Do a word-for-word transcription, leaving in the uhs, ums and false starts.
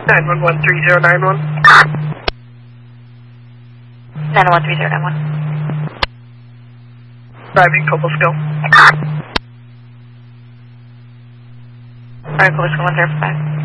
nine one one three zero nine one. nine one one three zero nine one. Driving Cobblesville. Alright, Cobblesville one zero five.